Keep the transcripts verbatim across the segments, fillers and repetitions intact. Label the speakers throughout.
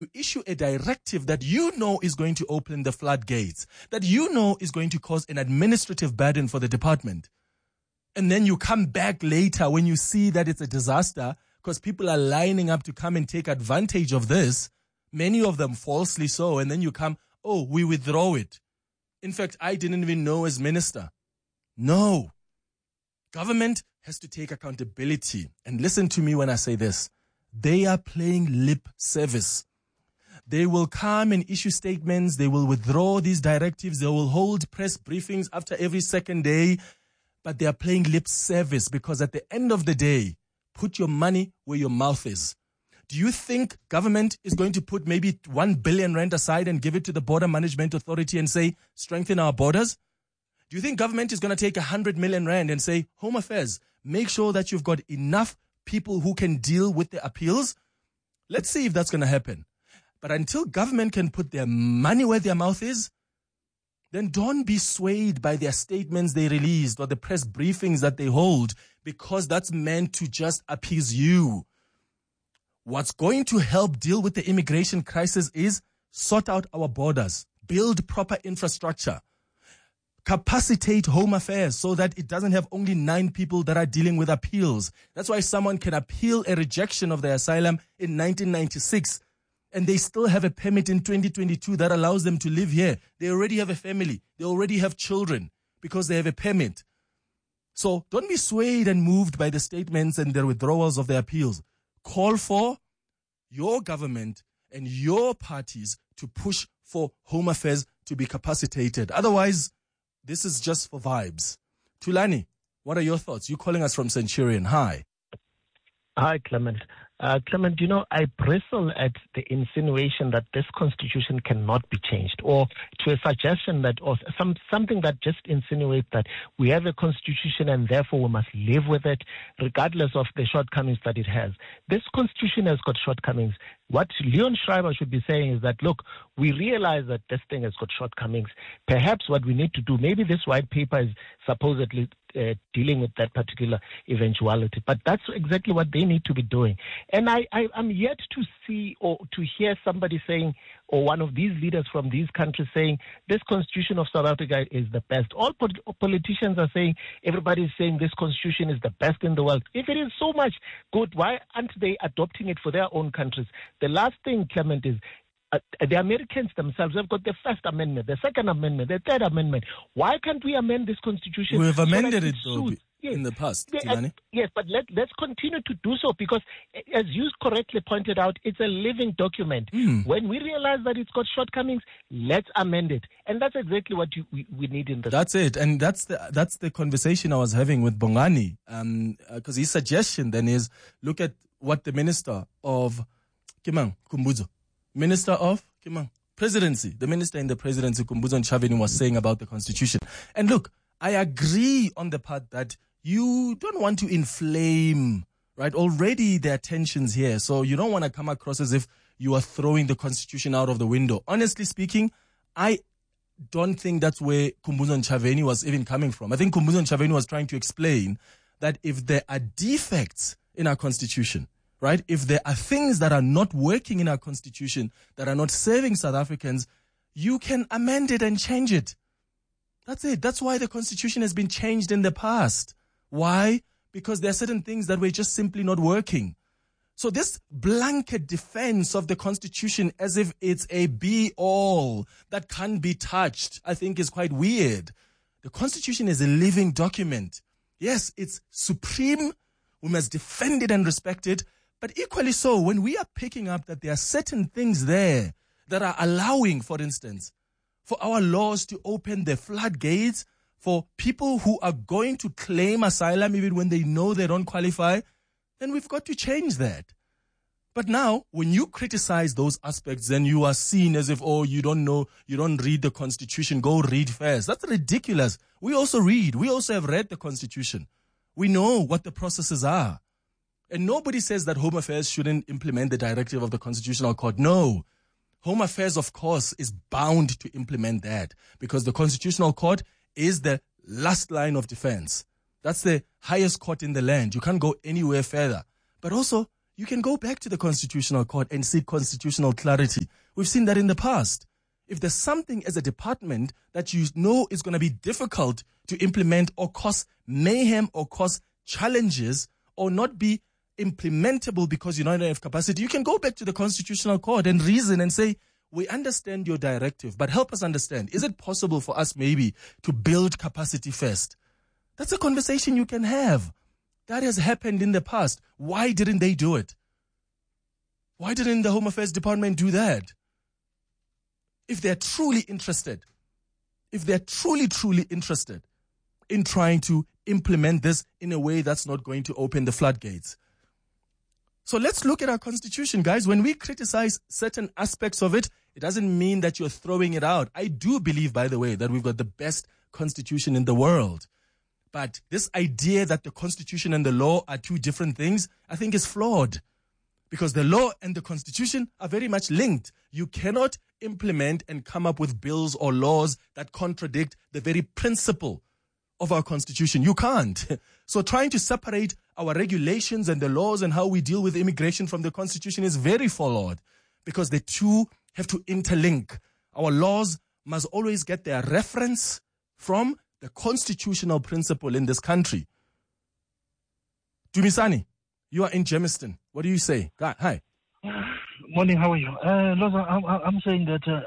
Speaker 1: issue a directive that you know is going to open the floodgates, that you know is going to cause an administrative burden for the department. And then you come back later when you see that it's a disaster because people are lining up to come and take advantage of this, many of them falsely so, and then you come, oh, we withdraw it. In fact, I didn't even know as minister. No. Government has to take accountability. And listen to me when I say this. They are playing lip service. They will come and issue statements. They will withdraw these directives. They will hold press briefings after every second day. But they are playing lip service because at the end of the day, put your money where your mouth is. Do you think government is going to put maybe one billion rand aside and give it to the Border Management Authority and say, strengthen our borders? Do you think government is going to take one hundred million rand and say, Home Affairs, make sure that you've got enough people who can deal with the appeals? Let's see if that's going to happen. But until government can put their money where their mouth is, then don't be swayed by their statements they released or the press briefings that they hold, because that's meant to just appease you. What's going to help deal with the immigration crisis is sort out our borders, build proper infrastructure, capacitate Home Affairs so that it doesn't have only nine people that are dealing with appeals. That's why someone can appeal a rejection of their asylum in nineteen ninety-six and they still have a permit in twenty twenty-two that allows them to live here. They already have a family. They already have children because they have a permit. So don't be swayed and moved by the statements and the withdrawals of the appeals. Call for your government and your parties to push for Home Affairs to be capacitated. Otherwise, this is just for vibes. Thulani, what are your thoughts? You're calling us from Centurion. Hi.
Speaker 2: Hi, Clement. Uh, Clement, you know, I bristle at the insinuation that this constitution cannot be changed, or to a suggestion that, or some something that just insinuates that we have a constitution and therefore we must live with it, regardless of the shortcomings that it has. This constitution has got shortcomings. What Leon Schreiber should be saying is that, look, we realize that this thing has got shortcomings. Perhaps what we need to do, maybe this white paper is supposedly uh, dealing with that particular eventuality, but that's exactly what they need to be doing. And I, I, I'm yet to see or to hear somebody saying, or one of these leaders from these countries saying, this constitution of South Africa is the best. All polit- politicians are saying, everybody is saying this constitution is the best in the world. If it is so much good, why aren't they adopting it for their own countries? The last thing, Clement, is uh, the Americans themselves have got the First Amendment, the Second Amendment, the Third Amendment. Why can't we amend this constitution?
Speaker 1: We've
Speaker 2: so
Speaker 1: amended
Speaker 2: it,
Speaker 1: it, though.
Speaker 2: Suits? Yes.
Speaker 1: In the past,
Speaker 2: yeah, uh, yes, but let, let's continue to do so because, as you correctly pointed out, it's a living document. Mm. When we realize that it's got shortcomings, let's amend it, and that's exactly what you, we, we need in this.
Speaker 1: That's it, and that's the that's the conversation I was having with Bongani, because um, his suggestion then is look at what the Minister of Kimang Khumbudzo, Minister of Kimang Presidency, the Minister in the Presidency Khumbudzo Ntshavheni was saying about the Constitution, and look, I agree on the part that you don't want to inflame, right? Already there are tensions here. So you don't want to come across as if you are throwing the constitution out of the window. Honestly speaking, I don't think that's where Khumbudzo Ntshavheni was even coming from. I think Khumbudzo Ntshavheni was trying to explain that if there are defects in our constitution, right? If there are things that are not working in our constitution, that are not serving South Africans, you can amend it and change it. That's it. That's why the constitution has been changed in the past. Why? Because there are certain things that were just simply not working. So this blanket defense of the constitution as if it's a be-all that can't be touched, I think is quite weird. The constitution is a living document. Yes, it's supreme. We must defend it and respect it. But equally so, when we are picking up that there are certain things there that are allowing, for instance, for our laws to open the floodgates for people who are going to claim asylum even when they know they don't qualify, then we've got to change that. But now, when you criticize those aspects, then you are seen as if, oh, you don't know, you don't read the Constitution, go read first. That's ridiculous. We also read. We also have read the Constitution. We know what the processes are. And nobody says that Home Affairs shouldn't implement the directive of the Constitutional Court. No. Home Affairs, of course, is bound to implement that because the Constitutional Court is the last line of defense. That's the highest court in the land. You can't go anywhere further. But also, you can go back to the Constitutional Court and seek constitutional clarity. We've seen that in the past. If there's something as a department that you know is going to be difficult to implement or cause mayhem or cause challenges or not be implementable because you don't have capacity, you can go back to the Constitutional Court and reason and say, we understand your directive, but help us understand. Is it possible for us maybe to build capacity first? That's a conversation you can have. That has happened in the past. Why didn't they do it? Why didn't the Home Affairs Department do that? If they're truly interested, if they're truly, truly interested in trying to implement this in a way that's not going to open the floodgates. So let's look at our Constitution, guys. When we criticize certain aspects of it, it doesn't mean that you're throwing it out. I do believe, by the way, that we've got the best Constitution in the world. But this idea that the Constitution and the law are two different things, I think is flawed. Because the law and the Constitution are very much linked. You cannot implement and come up with bills or laws that contradict the very principle of our Constitution. You can't. So trying to separate our regulations and the laws and how we deal with immigration from the Constitution is very flawed, because the two have to interlink. Our laws must always get their reference from the constitutional principle in this country. Dumisani, you are in Germiston. What do you say? Hi.
Speaker 3: Morning, how are you? Uh, Loza, I'm, I'm saying that uh,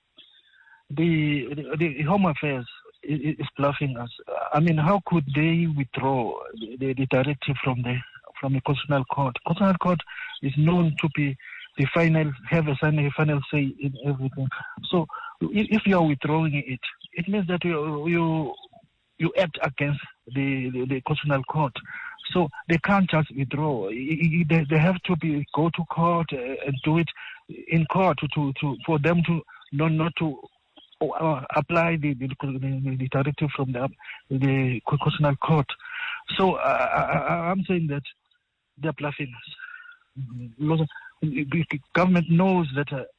Speaker 3: the, the the Home Affairs is, is bluffing us. I mean, how could they withdraw the, the directive from the from the Constitutional Court? Constitutional Court is known to be the final, have a final say in everything. So, if you are withdrawing it, it means that you you, you act against the, the, the Constitutional Court. So they can't just withdraw. They, they have to be go to court and do it in court to, to, to for them to not not to uh, apply the, the, the directive from the the Constitutional Court. So uh, I, I'm saying that they're bluffing us. The government knows that. Uh,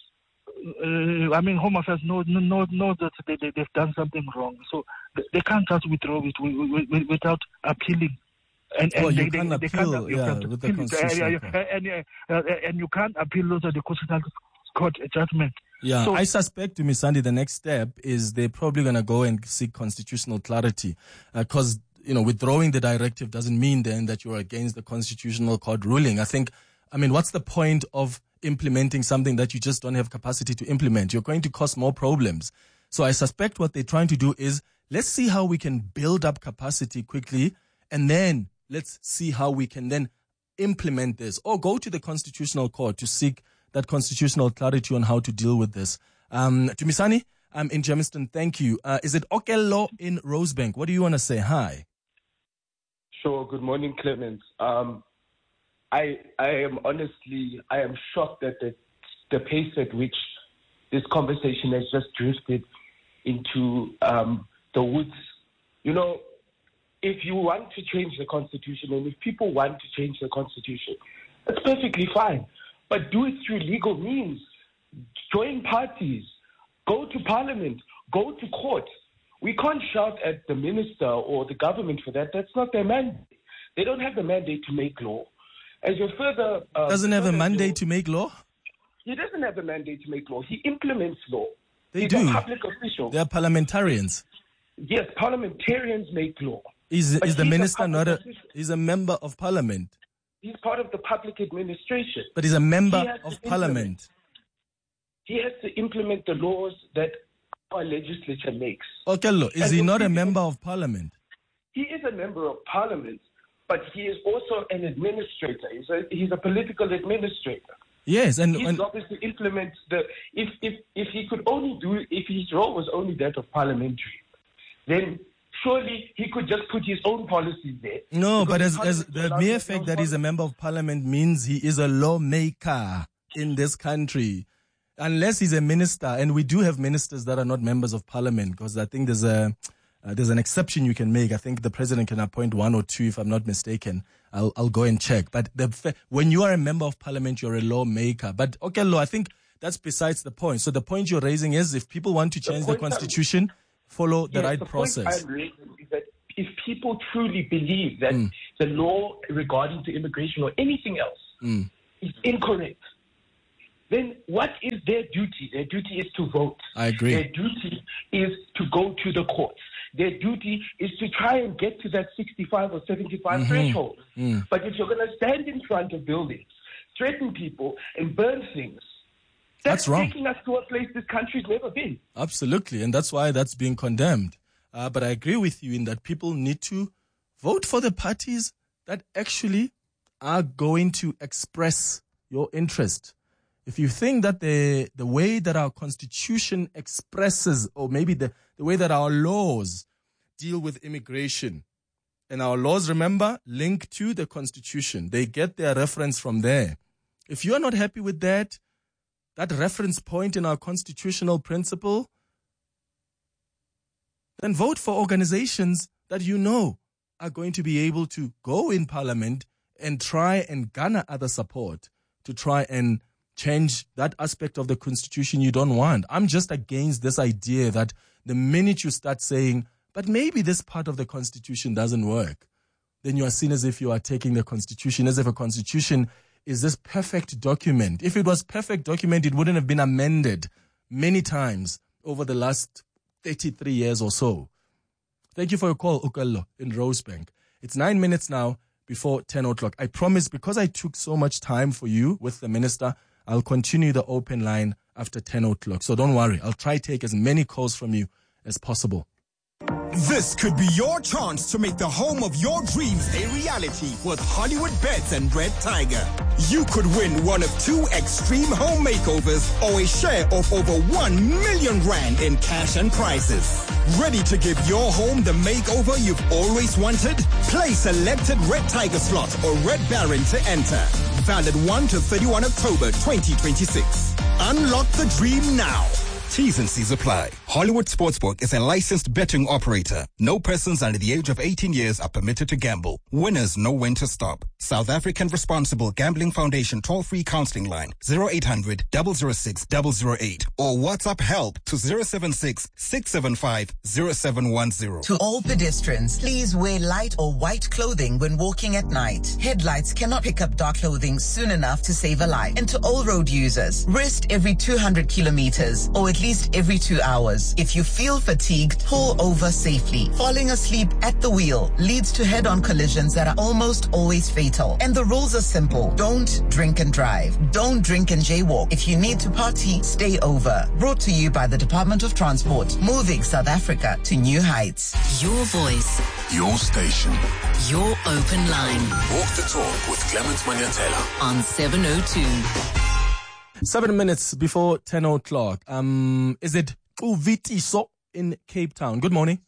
Speaker 3: uh, I mean, Home Affairs knows know, know that they, they they've done something wrong. So they, they can't just withdraw it without appealing. And, and
Speaker 1: well,
Speaker 3: they,
Speaker 1: you can't
Speaker 3: they,
Speaker 1: appeal,
Speaker 3: they can't appeal
Speaker 1: yeah, with the Constitutional
Speaker 3: Court. And, and, uh, and you can't appeal those are the Constitutional Court judgment.
Speaker 1: Yeah,
Speaker 3: so,
Speaker 1: I suspect, to Miss Sandy, the next step is they're probably going to go and seek constitutional clarity, because uh, you know, withdrawing the directive doesn't mean then that you're against the Constitutional Court ruling. I think, I mean, what's the point of implementing something that you just don't have capacity to implement? You're going to cause more problems. So I suspect what they're trying to do is, let's see how we can build up capacity quickly, and then let's see how we can then implement this, or go to the Constitutional Court to seek that constitutional clarity on how to deal with this. Um, Dumisani, I'm in Germiston. Thank you. Uh, is it Okello in Rosebank? What do you want to say? Hi.
Speaker 4: Sure. Good morning, Clement. Um, I I am honestly, I am shocked at the, the pace at which this conversation has just drifted into um, the woods. You know, if you want to change the Constitution, and if people want to change the Constitution, that's perfectly fine. But do it through legal means. Join parties. Go to Parliament. Go to court. We can't shout at the minister or the government for that. That's not their mandate. They don't have the mandate to make law. As your further... Uh,
Speaker 1: doesn't have a mandate to make law?
Speaker 4: He doesn't have a mandate to make law. He implements law.
Speaker 1: They
Speaker 4: He's
Speaker 1: do.
Speaker 4: a public official.
Speaker 1: They are parliamentarians.
Speaker 4: Yes, parliamentarians make law.
Speaker 1: Is, is the minister
Speaker 4: a
Speaker 1: not a...
Speaker 4: official.
Speaker 1: He's a member of parliament.
Speaker 4: He's part of the public administration.
Speaker 1: But he's a member
Speaker 4: he
Speaker 1: of parliament.
Speaker 4: He has to implement the laws that our legislature makes.
Speaker 1: Okello, is
Speaker 4: and
Speaker 1: he not a member of parliament?
Speaker 4: He is a member of parliament, but he is also an administrator. He's a, he's a political administrator.
Speaker 1: Yes, and
Speaker 4: his
Speaker 1: and,
Speaker 4: job is to implement the. If if if he could only do, if his role was only that of parliamentary, then surely he could just put his own policies there.
Speaker 1: No, but as as the mere fact that he's a member of parliament means he is a lawmaker in this country. Unless he's a minister, and we do have ministers that are not members of parliament, because I think there's a uh, there's an exception you can make. I think the president can appoint one or two, if I'm not mistaken. I'll I'll go and check. But the when you are a member of parliament, you're a lawmaker. But okay, law, I think that's besides the point. So the point you're raising is, if people want to change the, the constitution, follow the
Speaker 4: yes,
Speaker 1: right
Speaker 4: the
Speaker 1: process.
Speaker 4: Point I'm raising is that if people truly believe that mm. the law regarding to immigration or anything else
Speaker 1: mm.
Speaker 4: is incorrect, then what is their duty? Their duty is to vote.
Speaker 1: I agree.
Speaker 4: Their duty is to go to the courts. Their duty is to try and get to that sixty-five or seventy-five
Speaker 1: mm-hmm.
Speaker 4: threshold.
Speaker 1: Mm.
Speaker 4: But if you're going to stand in front of buildings, threaten people, and burn things, that's,
Speaker 1: that's wrong.
Speaker 4: taking us to a place this country's never been.
Speaker 1: Absolutely, and that's why that's being condemned. Uh, but I agree with you in that people need to vote for the parties that actually are going to express your interest. If you think that the the way that our constitution expresses, or maybe the, the way that our laws deal with immigration, and our laws, remember, link to the constitution. They get their reference from there. If you are not happy with that, that reference point in our constitutional principle, then vote for organizations that you know are going to be able to go in parliament and try and garner other support to try and change that aspect of the constitution you don't want. I'm just against this idea that the minute you start saying, but maybe this part of the constitution doesn't work, then you are seen as if you are taking the constitution, as if a constitution is this perfect document. If it was perfect document, it wouldn't have been amended many times over the last thirty-three years or so. Thank you for your call, Ukallo, in Rosebank. It's nine minutes now before ten o'clock. I promise, because I took so much time for you with the minister, I'll continue the open line after ten o'clock. So don't worry. I'll try to take as many calls from you as possible.
Speaker 5: This could be your chance to make the home of your dreams a reality with Hollywood Bets and Red Tiger. You could win one of two extreme home makeovers or a share of over one million rand in cash and prizes. Ready to give your home the makeover you've always wanted? Play selected Red Tiger slot or Red Baron to enter. Valid first to thirty-first October twenty twenty-six. Unlock the dream now. T's and C's apply. Hollywood Sportsbook is a licensed betting operator. No persons under the age of eighteen years are permitted to gamble. Winners know when to stop. South African Responsible Gambling Foundation toll-free counseling line zero eight hundred, double oh six, double oh eight or WhatsApp help to zero seven six, six seven five, zero seven one zero.
Speaker 6: To all pedestrians, please wear light or white clothing when walking at night. Headlights cannot pick up dark clothing soon enough to save a life. And to all road users, rest every two hundred kilometers or at least every two hours. If you feel fatigued, pull over safely. Falling asleep at the wheel leads to head-on collisions that are almost always fatal. And the rules are simple. Don't drink and drive. Don't drink and jaywalk. If you need to party, stay over. Brought to you by the Department of Transport, moving South Africa to new heights.
Speaker 7: Your voice.
Speaker 8: Your station.
Speaker 7: Your open line.
Speaker 8: Walk the talk with Clement Manyatela
Speaker 7: on seven oh two.
Speaker 1: Seven minutes before ten o'clock. Um, is it Uvitiso in Cape Town? Good morning.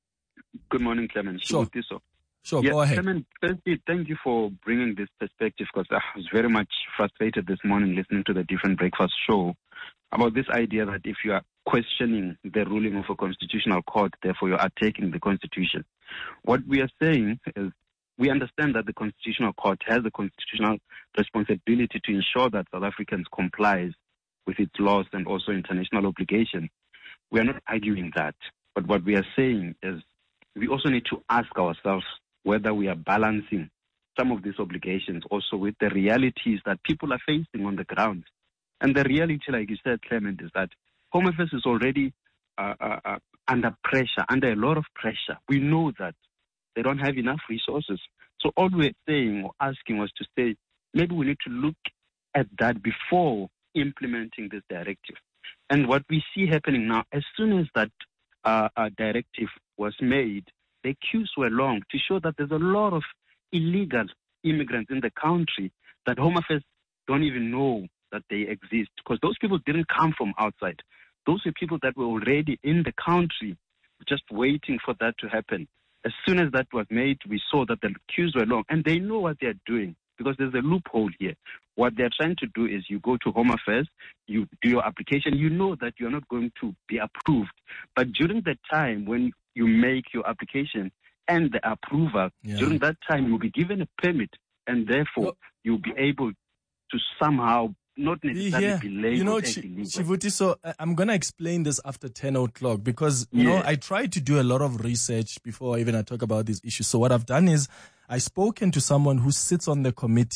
Speaker 9: Good morning, Clement.
Speaker 1: Sure.
Speaker 9: Uvitiso.
Speaker 1: Sure,
Speaker 9: yeah,
Speaker 1: go ahead.
Speaker 9: Clement, firstly, thank you for bringing this perspective, because I was very much frustrated this morning listening to the different breakfast show about this idea that if you are questioning the ruling of a constitutional court, therefore you are attacking the constitution. What we are saying is, we understand that the Constitutional Court has a constitutional responsibility to ensure that South Africans complies with its laws and also international obligations. We are not arguing that. But what we are saying is we also need to ask ourselves whether we are balancing some of these obligations also with the realities that people are facing on the ground. And the reality, like you said, Clement, is that Home Affairs is already uh, uh, uh, under pressure, under a lot of pressure. We know that. They don't have enough resources. So all we're saying or asking was to say, maybe we need to look at that before implementing this directive. And what we see happening now, as soon as that uh, uh, directive was made, the queues were long to show that there's a lot of illegal immigrants in the country that Home Affairs don't even know that they exist, because those people didn't come from outside. Those were people that were already in the country, just waiting for that to happen. As soon as that was made, we saw that the queues were long, and they know what they're doing, because there's a loophole here. What they're trying to do is you go to Home Affairs, you do your application, you know that you're not going to be approved. But during the time when you make your application and the approval, yeah. during that time you'll be given a permit, and therefore well, you'll be able to somehow not necessarily
Speaker 1: yeah.
Speaker 9: be labeled
Speaker 1: you know,
Speaker 9: as
Speaker 1: Ch-
Speaker 9: illegal.
Speaker 1: Chivutiso, I'm going to explain this after ten o'clock, because, you yeah. know, I try to do a lot of research before even I talk about these issues. So what I've done is I've spoken to someone who sits on the committee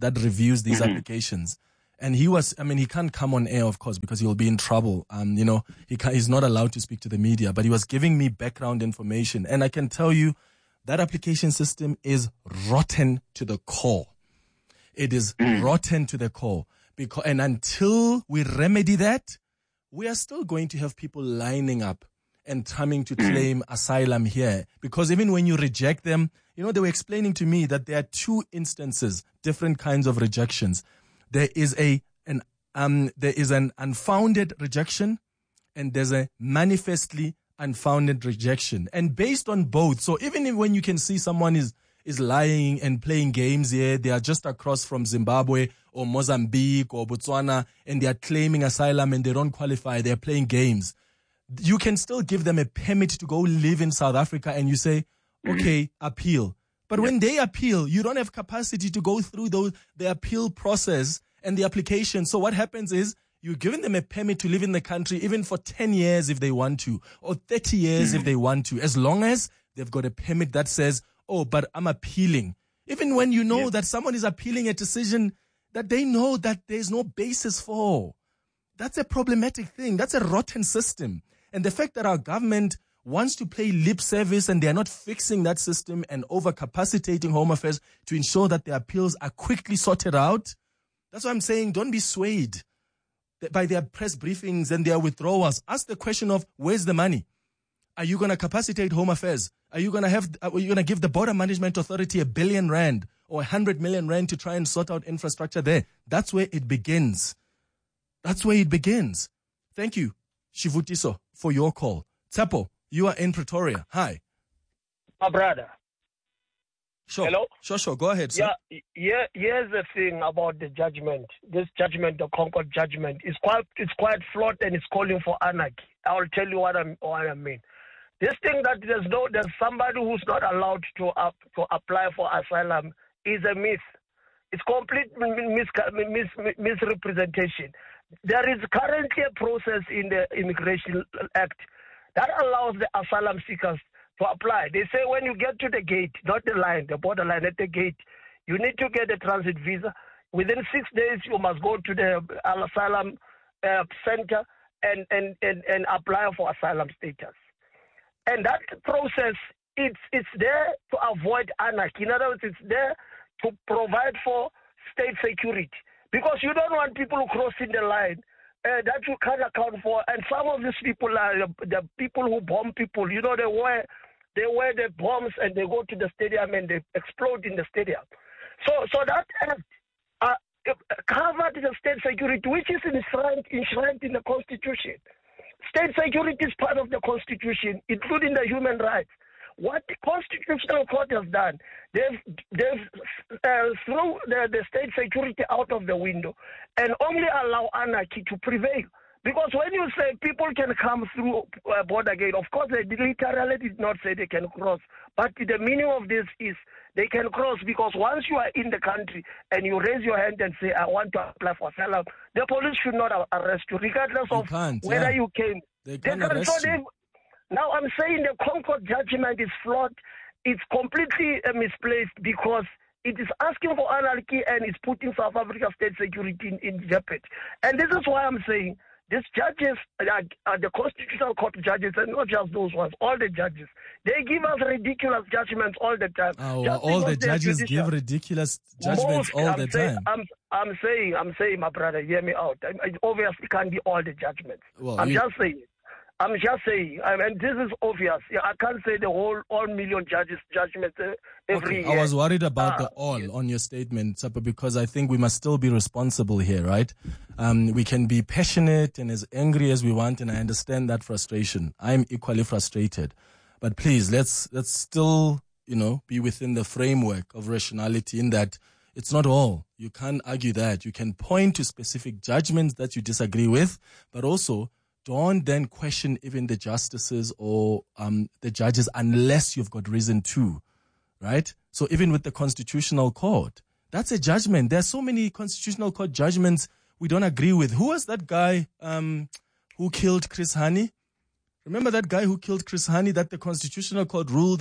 Speaker 1: that reviews these
Speaker 9: Mm-hmm.
Speaker 1: applications. And he was, I mean, he can't come on air, of course, because he'll be in trouble. Um, you know, he can, he's not allowed to speak to the media, but he was giving me background information. And I can tell you that application system is rotten to the core. It is
Speaker 9: Mm.
Speaker 1: rotten to the core. Because, and until we remedy that, we are still going to have people lining up and coming to claim asylum here. Because even when you reject them, you know, they were explaining to me that there are two instances, different kinds of rejections. There is a an um there is an unfounded rejection, and there's a manifestly unfounded rejection. And based on both, so even if when you can see someone is is lying and playing games here, they are just across from Zimbabwe or Mozambique or Botswana, and they are claiming asylum and they don't qualify, they're playing games. You can still give them a permit to go live in South Africa, and you say, okay, appeal. But when they appeal, you don't have capacity to go through those the appeal process and the application. So what happens is you're giving them a permit to live in the country even for ten years if they want to, or thirty years if they want to, as long as they've got a permit that says, oh, but I'm appealing. Even when you know
Speaker 9: Yes.
Speaker 1: that someone is appealing a decision that they know that there's no basis for. That's a problematic thing. That's a rotten system. And the fact that our government wants to play lip service and they're not fixing that system and overcapacitating Home Affairs to ensure that the appeals are quickly sorted out. That's why I'm saying don't be swayed by their press briefings and their withdrawals. Ask the question of where's the money? Are you going to capacitate Home Affairs? Are you going to have, are you going to give the Border Management Authority a billion rand or a hundred million rand to try and sort out infrastructure there? That's where it begins. That's where it begins. Thank you, Shivutiso, for your call. Tsepo, you are in Pretoria. Hi.
Speaker 10: My brother.
Speaker 1: Sure.
Speaker 10: Hello?
Speaker 1: Sure, sure. Go ahead, sir.
Speaker 10: Yeah, yeah, here's the thing about the judgment. This judgment, the Concord judgment, is quite it's quite flawed and it's calling for anarchy. I'll tell you what, I'm, what I mean. This thing that there's no there's somebody who's not allowed to up, to apply for asylum is a myth. It's complete mis, mis, mis, misrepresentation. There is currently a process in the Immigration Act that allows the asylum seekers to apply. They say when you get to the gate, not the line, the border line, at the gate, you need to get a transit visa. Within six days, you must go to the asylum uh, center and, and, and, and apply for asylum status. And that process, it's, it's there to avoid anarchy. In other words, it's there to provide for state security. Because you don't want people crossing the line uh, that you can't account for. And some of these people are the, the people who bomb people. You know, they wear, they wear the bombs and they go to the stadium and they explode in the stadium. So so that act uh, covered the state security, which is enshrined, enshrined in the Constitution. State security is part of the Constitution, including the human rights. What the Constitutional Court has done, they've, they've uh, thrown the, the state security out of the window and only allow anarchy to prevail. Because when you say people can come through a border gate, of course they literally did not say they can cross. But the meaning of this is they can cross because once you are in the country and you raise your hand and say, I want to apply for asylum, the police should not arrest you, regardless
Speaker 1: You
Speaker 10: of
Speaker 1: can't,
Speaker 10: whether
Speaker 1: yeah.
Speaker 10: you came.
Speaker 1: They
Speaker 10: They
Speaker 1: can
Speaker 10: can-
Speaker 1: arrest
Speaker 10: so
Speaker 1: you.
Speaker 10: they- Now I'm saying the Concord judgment is flawed. It's completely uh, misplaced because it is asking for anarchy and it's putting South Africa's state security in, in jeopardy. And this is why I'm saying these judges, uh, uh, the Constitutional Court judges, and not just those ones, all the judges, they give us ridiculous judgments all the time.
Speaker 1: Oh,
Speaker 10: Just
Speaker 1: all the
Speaker 10: because they are
Speaker 1: judges
Speaker 10: judicial.
Speaker 1: give ridiculous judgments
Speaker 10: Most,
Speaker 1: all
Speaker 10: I'm
Speaker 1: the
Speaker 10: saying,
Speaker 1: time.
Speaker 10: I'm, I'm saying, I'm saying, my brother, hear me out. I, it obviously can't be all the judgments.
Speaker 1: Well,
Speaker 10: I'm
Speaker 1: you-
Speaker 10: just saying. I'm just saying, I mean, this is obvious. Yeah, I can't say the whole all million judges judgments uh, every
Speaker 1: Okay,
Speaker 10: year.
Speaker 1: I was worried about
Speaker 10: Ah,
Speaker 1: the all on your statement, Tsapa, because I think we must still be responsible here, right? Um, we can be passionate and as angry as we want, and I understand that frustration. I'm equally frustrated. But please, let's let's still, you know, be within the framework of rationality in that it's not all. You can't argue that. You can point to specific judgments that you disagree with, but also don't then question even the justices or um, the judges unless you've got reason to, right? So even with the Constitutional Court, that's a judgment. There's so many Constitutional Court judgments we don't agree with. Who was that guy um, who killed Chris Hani? Remember that guy who killed Chris Hani that the Constitutional Court ruled that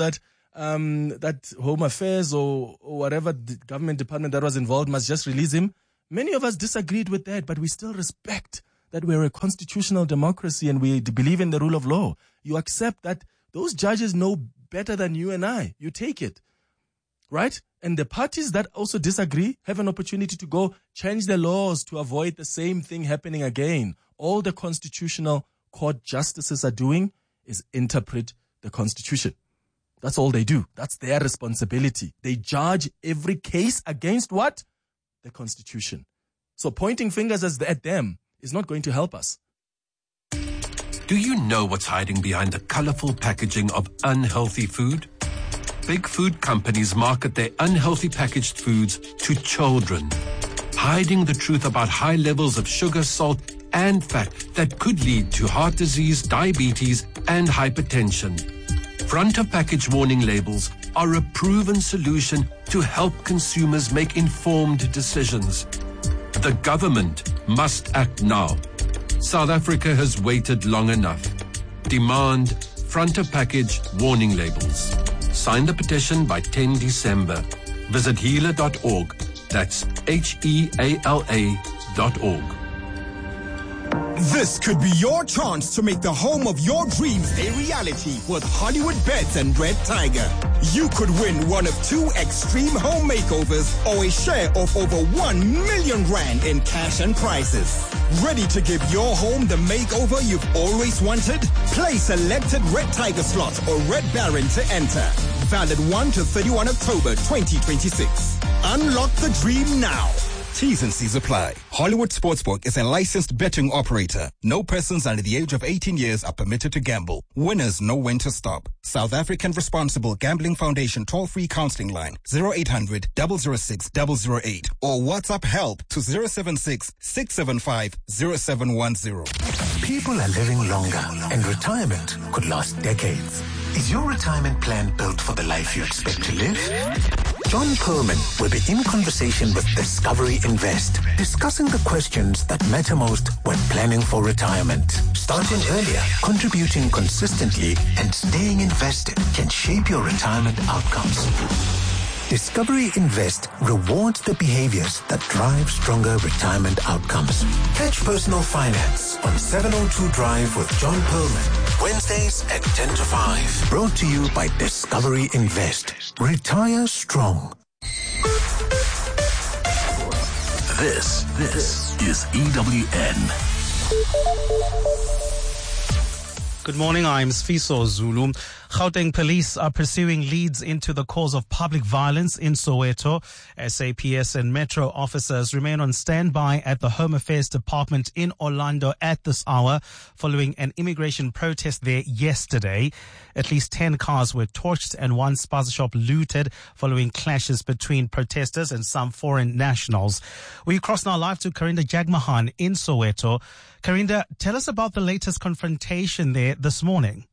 Speaker 1: um, that Home Affairs or, or whatever the government department that was involved must just release him. Many of us disagreed with that, but we still respect that we're a constitutional democracy and we believe in the rule of law. You accept that those judges know better than you and I. You take it, right? And the parties that also disagree have an opportunity to go change the laws to avoid the same thing happening again. All the constitutional court justices are doing is interpret the Constitution. That's all they do. That's their responsibility. They judge every case against what? The Constitution. So pointing fingers at them is not going to help us.
Speaker 11: Do you know what's hiding behind the colorful packaging of unhealthy food? Big food companies market their unhealthy packaged foods to children, hiding the truth about high levels of sugar, salt, and fat that could lead to heart disease, diabetes, and hypertension. Front of package warning labels are a proven solution to help consumers make informed decisions. The government must act now. South Africa has waited long enough. Demand front of package warning labels. Sign the petition by the tenth of December. Visit healer dot org. That's H E A L A dot org.
Speaker 5: This could be your chance to make the home of your dreams a reality with Hollywood Bets and Red Tiger. You could win one of two extreme home makeovers or a share of over one million rand in cash and prizes. Ready to give your home the makeover you've always wanted? Play selected Red Tiger slots or Red Baron to enter. Valid first to thirty-first October twenty twenty-six. Unlock the dream now. T's and C's apply. Hollywood Sportsbook is a licensed betting operator. No persons under the age of eighteen years are permitted to gamble. Winners know when to stop. South African Responsible Gambling Foundation toll-free counseling line zero eight hundred, zero zero six, zero zero eight or WhatsApp help to zero seven six, six seven five, zero seven one zero.
Speaker 12: People are living longer and retirement could last decades. Is your retirement plan built for the life you expect to live? John Perlman will be in conversation with Discovery Invest, discussing the questions that matter most when planning for retirement. Starting earlier, contributing consistently, and staying invested can shape your retirement outcomes. Discovery Invest rewards the behaviors that drive stronger retirement outcomes. Catch Personal Finance on seven oh two Drive with John Perlman, Wednesdays at ten to five. Brought to you by Discovery Invest. Retire strong.
Speaker 8: This, this is E W N.
Speaker 13: Good morning, I'm Sfiso Zulu. Gauteng police are pursuing leads into the cause of public violence in Soweto. S A P S and Metro officers remain on standby at the Home Affairs Department in Orlando at this hour following an immigration protest there yesterday. At least ten cars were torched and one spaza shop looted following clashes between protesters and some foreign nationals. We cross now live to Karinda Jagmohan in Soweto. Karinda, tell us about the latest confrontation there this morning.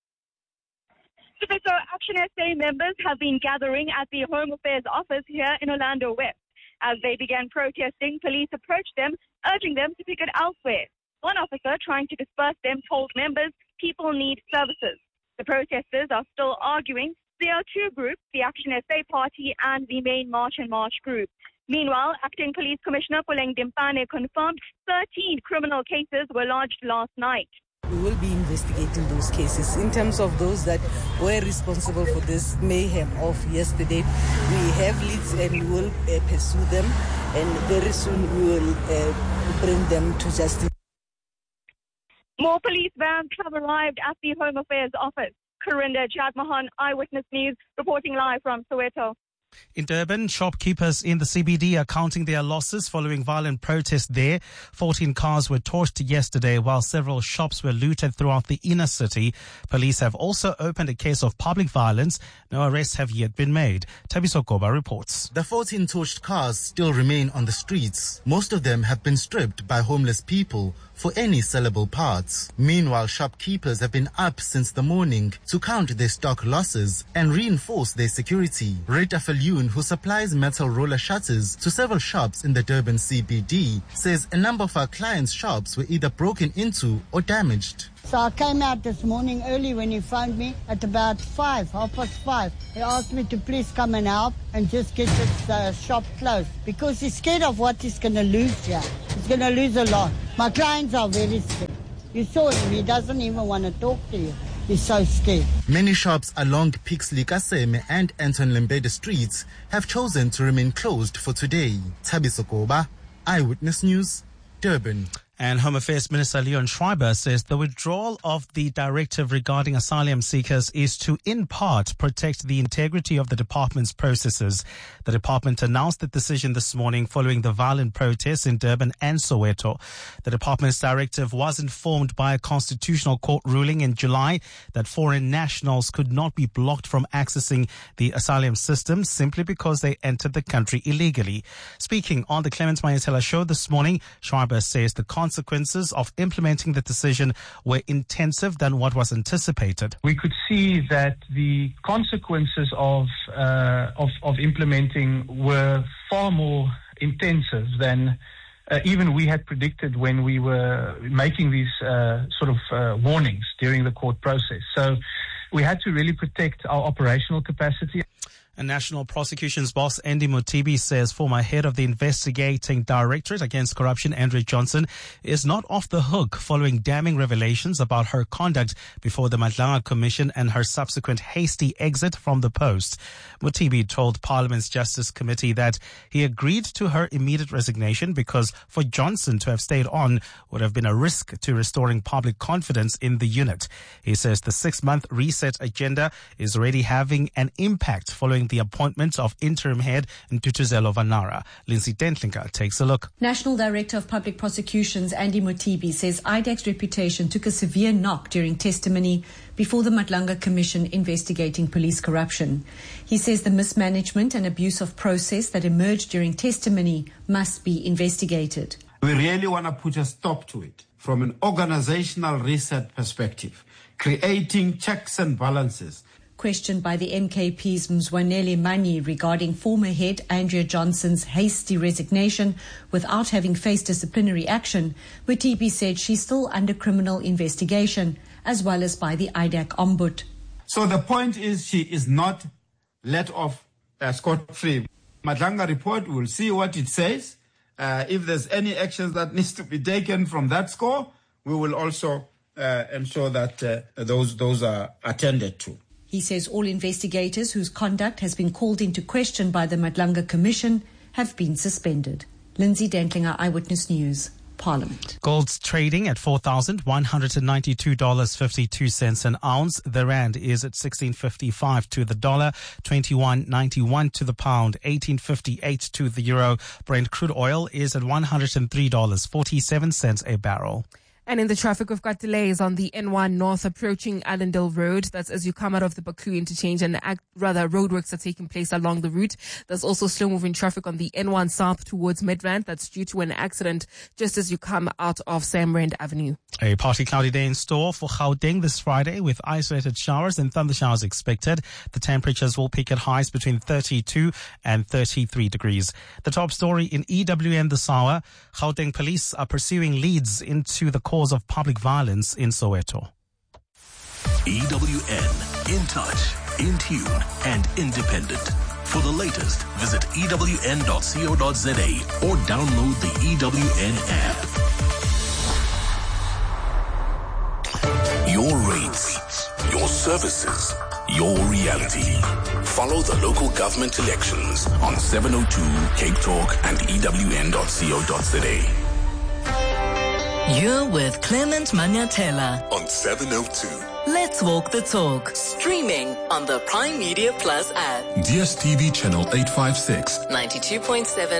Speaker 14: So Action S A members have been gathering at the Home Affairs office here in Orlando West. As they began protesting, police approached them, urging them to picket elsewhere. One officer trying to disperse them told members people need services. The protesters are still arguing. There are two groups, the Action S A party and the main March and March group. Meanwhile, Acting Police Commissioner Puleng Dimpane confirmed thirteen criminal cases were lodged last night.
Speaker 15: We will be investigating those cases. In terms of those that were responsible for this mayhem of yesterday, we have leads and we will uh, pursue them, and very soon we will uh, bring them to justice.
Speaker 14: More police vans have arrived at the Home Affairs office. Karinda Jagmohan, Eyewitness News, reporting live from Soweto.
Speaker 13: In Durban, shopkeepers in the C B D are counting their losses following violent protests there. fourteen cars were torched yesterday while several shops were looted throughout the inner city. Police have also opened a case of public violence. No arrests have yet been made. Tabiso Koba reports.
Speaker 16: The fourteen torched cars still remain on the streets. Most of them have been stripped by homeless people for any sellable parts. Meanwhile, shopkeepers have been up since the morning to count their stock losses and reinforce their security. Rita Falyun, who supplies metal roller shutters to several shops in the Durban C B D, says a number of our clients' shops were either broken into or damaged.
Speaker 17: So I came out this morning early when he phoned me at about five, half past five. He asked me to please come and help and just get this uh, shop closed because he's scared of what he's going to lose here. He's going to lose a lot. My clients are very scared. You saw him, he doesn't even want to talk to you. He's so scared.
Speaker 16: Many shops along Pixley Kaseme and Anton Lembede streets have chosen to remain closed for today. Thabiso Koba, Eyewitness News, Durban.
Speaker 13: And Home Affairs Minister Leon Schreiber says the withdrawal of the directive regarding asylum seekers is to, in part, protect the integrity of the department's processes. The department announced the decision this morning following the violent protests in Durban and Soweto. The department's directive was informed by a constitutional court ruling in July that foreign nationals could not be blocked from accessing the asylum system simply because they entered the country illegally. Speaking on the Clement Mayatela show this morning, Schreiber says the consequences of implementing the decision were intensive than what was anticipated.
Speaker 18: We could see that the consequences of uh, of, of implementing were far more intensive than uh, even we had predicted when we were making these uh, sort of uh, warnings during the court process. So we had to really protect our operational capacity.
Speaker 13: And National Prosecution's boss, Andy Motibi, says former head of the investigating Directorate Against Corruption, Andrea Johnson, is not off the hook following damning revelations about her conduct before the Madlanga Commission and her subsequent hasty exit from the post. Motibi told Parliament's Justice Committee that he agreed to her immediate resignation because for Johnson to have stayed on would have been a risk to restoring public confidence in the unit. He says the six-month reset agenda is already having an impact following the appointment of interim head Ntutuzelo Vanara. Lindsay Dentlinga takes a look.
Speaker 19: National Director of Public Prosecutions Andy Motibi says I D A C's reputation took a severe knock during testimony before the Madlanga Commission investigating police corruption. He says the mismanagement and abuse of process that emerged during testimony must be investigated.
Speaker 20: We really want to put a stop to it from an organizational reset perspective, creating checks and balances.
Speaker 19: Questioned by the M K P's Mzwanele Mani regarding former head Andrea Johnson's hasty resignation without having faced disciplinary action, Motibi said she's still under criminal investigation, as well as by the I D A C Ombud.
Speaker 20: So the point is she is not let off uh, scot-free. Madlanga report, we'll see what it says. Uh, if there's any actions that needs to be taken from that score, we will also uh, ensure that uh, those those are attended to.
Speaker 19: He says all investigators whose conduct has been called into question by the Madlanga Commission have been suspended. Lindsay Dentlinger, Eyewitness News, Parliament.
Speaker 13: Gold's trading at four thousand one hundred ninety-two dollars and fifty-two cents an ounce. The rand is at sixteen fifty-five to the dollar, twenty-one ninety-one to the pound, eighteen fifty-eight to the euro. Brent crude oil is at one hundred three dollars and forty-seven cents a barrel.
Speaker 21: And in the traffic, we've got delays on the N one North approaching Allendale Road. That's as you come out of the Baku interchange, and act, rather roadworks are taking place along the route. There's also slow-moving traffic on the N one South towards Midrand. That's due to an accident just as you come out of Sam Rand Avenue.
Speaker 13: A partly cloudy day in store for Gauteng this Friday with isolated showers and thunder showers expected. The temperatures will peak at highs between thirty-two and thirty-three degrees. The top story in E W N this hour, Gauteng police are pursuing leads into the cause of public violence in Soweto.
Speaker 8: E W N, in touch, in tune and independent. For the latest, visit E W N dot co dot za or download the E W N app. Your rates, your services, your reality. Follow the local government elections on seven oh two Cape Talk and E W N dot co dot za.
Speaker 7: You're with Clement Mayatela
Speaker 8: on seven oh two.
Speaker 7: Let's walk the talk. Streaming on the Prime Media Plus app.
Speaker 8: D S T V channel eight fifty-six.
Speaker 7: ninety-two point seven